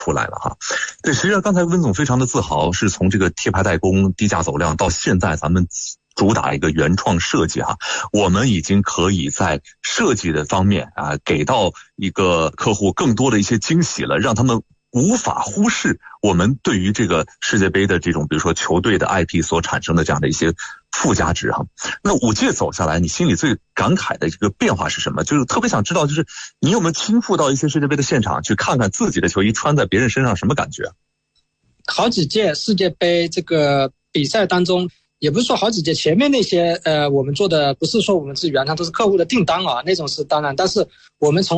出来了哈。对，实际上刚才温总非常的自豪，是从这个贴牌代工低价走量到现在咱们主打一个原创设计哈，我们已经可以在设计的方面啊，给到一个客户更多的一些惊喜了，让他们无法忽视我们对于这个世界杯的这种比如说球队的 IP 所产生的这样的一些附加值哈。那5届走下来，你心里最感慨的这个变化是什么？就是特别想知道，就是你有没有亲赴到一些世界杯的现场去看看自己的球衣穿在别人身上什么感觉？ 好几届世界杯这个比赛当中，也不是说好几届，前面那些我们做的不是说我们是原创，都是客户的订单啊，那种是当然。但是我们从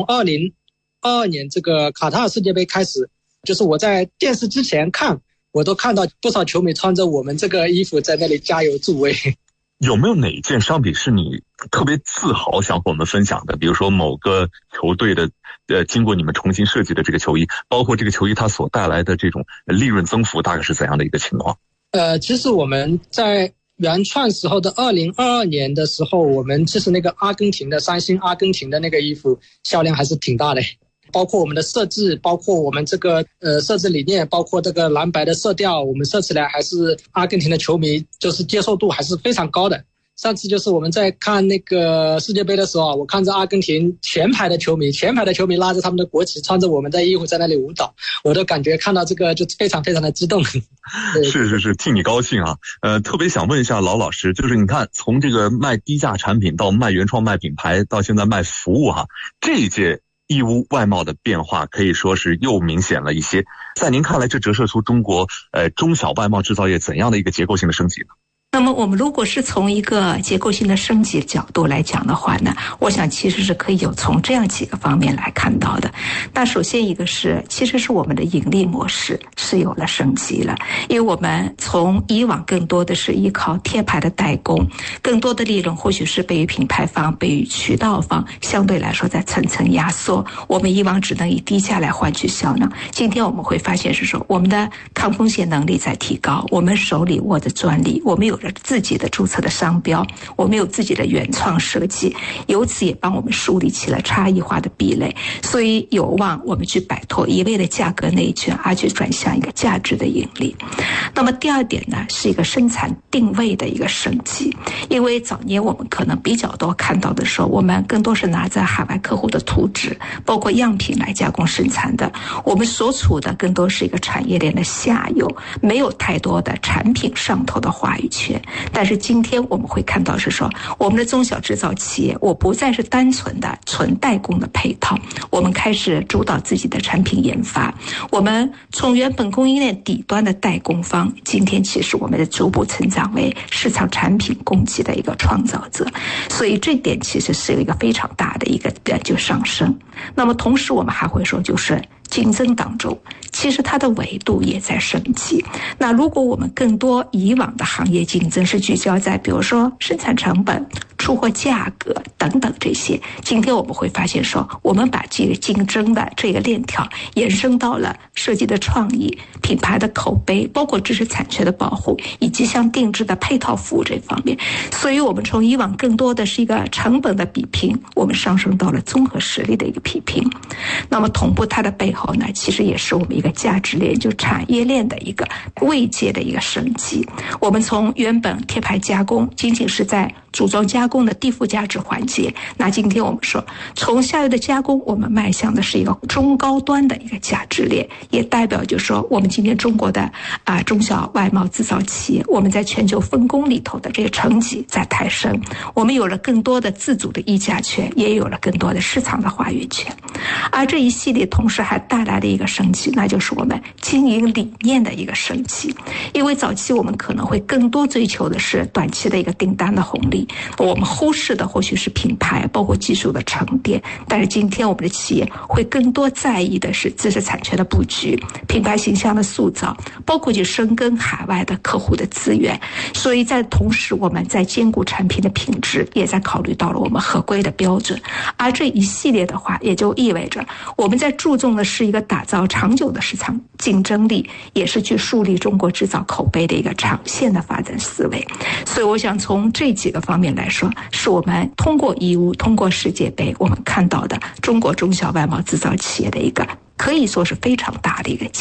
2022年这个卡塔尔世界杯开始，就是我在电视之前看，我都看到不少球迷穿着我们这个衣服在那里加油助威。 有没有哪一件商品是你特别自豪想和我们分享的？比如说某个球队的经过你们重新设计的这个球衣，包括这个球衣它所带来的这种利润增幅大概是怎样的一个情况？ 其实我们在原创时候的2022年的时候，我们其实那个三星阿根廷的那个衣服销量还是挺大的。包括我们的设置，包括我们这个设置理念，包括这个蓝白的色调，我们设起来还是阿根廷的球迷就是接受度还是非常高的。上次就是我们在看那个世界杯的时候，我看着阿根廷前排的球迷拉着他们的国旗，穿着我们的衣服在那里舞蹈，我都感觉看到这个就非常非常的激动。 是，替你高兴啊！特别想问一下老师，就是你看从这个卖低价产品到卖原创、卖品牌，到现在卖服务哈，这一届义乌外贸的变化可以说是又明显了一些。在您看来，这折射出中国中小外贸制造业怎样的一个结构性的升级呢？ 那么我们如果是从一个结构性的升级角度来讲的话呢，我想其实是可以有从这样几个方面来看到的。那首先一个其实是我们的盈利模式是有了升级了，因为我们从以往更多的是依靠贴牌的代工，更多的利润或许是被于品牌方、被于渠道方相对来说在层层压缩，我们以往只能以低价来换取销量。今天我们会发现是说我们的抗风险能力在提高，我们手里握着专利，我们有自己的注册的商标，我们有自己的原创设计，由此也帮我们树立起了差异化的壁垒，所以有望我们去摆脱一味的价格内卷，而去转向一个价值的盈利。那么第二点呢，是一个生产定位的一个升级，因为早年我们可能比较多看到的时候，我们更多是拿着海外客户的图纸包括样品来加工生产的，我们所处的更多是一个产业链的下游，没有太多的产品上头的话语权。但是今天我们会看到是说，我们的中小制造企业，我不再是单纯的纯代工的配套，我们开始主导自己的产品研发，我们从原本供应链底端的代工方，今天其实我们的逐步成长为市场产品供给的一个创造者，所以这点其实是有一个非常大的一个就上升。那么同时我们还会说，就是竞争当中其实它的维度也在升级。那如果我们更多以往的行业竞争是聚焦在比如说生产成本、出货价格等等这些，今天我们会发现说，我们把这个竞争的这个链条延伸到了设计的创意、品牌的口碑，包括知识产权的保护，以及像定制的配套服务这方面。所以我们从以往更多的是一个成本的比拼，我们上升到了综合实力的一个比拼。那么同步它的背后呢，其实也是我们一个价值链，就产业链的一个位阶的一个升级。我们从原本贴牌加工仅仅是在组装加工的低附加值环节，那今天我们说从下游的加工，我们迈向的是一个中高端的一个价值链，也代表就是说我们今天中国的中小外贸制造企业，我们在全球分工里头的这个成绩在抬升，我们有了更多的自主的议价权，也有了更多的市场的话语权。而这一系列同时还带来了一个升级，那就是我们经营理念的一个升级。因为早期我们可能会更多追求的是短期的一个订单的红利，我们忽视的或许是品牌包括技术的沉淀，但是今天我们的企业会更多在意的是知识产权的布局、品牌形象的塑造，包括去深耕海外的客户的资源。所以在同时我们在兼顾产品的品质，也在考虑到了我们合规的标准。而这一系列的话，也就意味着我们在注重的是一个打造长久的市场竞争力，也是去树立中国制造口碑的一个长线的发展思维。所以我想从这几个方面来说，是我们通过义乌、通过世界杯，我们看到的中国中小外贸制造企业的一个可以说是非常大的一个